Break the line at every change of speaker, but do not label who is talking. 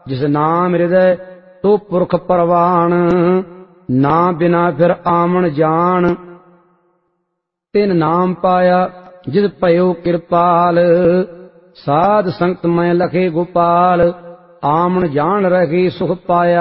जिस नाम हृदय तो पुरख परवान, ना बिना फिर आमन जान। तिन नाम पाया जिस पयो कृपाल, साध संगत मैं लखे गोपाल, आमन जान रखी सुख पाया।